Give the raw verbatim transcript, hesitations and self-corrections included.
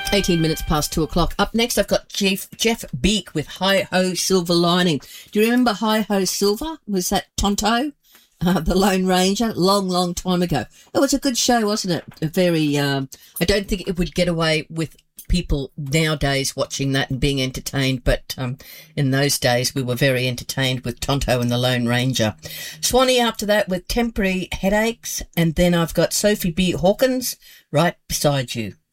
eighteen minutes past two o'clock. Up next, I've got Jeff, Jeff Beak with Hi Ho Silver Lining. Do you remember Hi Ho Silver? Was that Tonto, uh, the Lone Ranger? Long, long time ago. It was a good show, wasn't it? A very, um, I don't think it would get away with people nowadays watching that and being entertained, but um, in those days we were very entertained with Tonto and the Lone Ranger. Swanee after that with Temporary Headaches, and then I've got Sophie B. Hawkins, Right Beside You.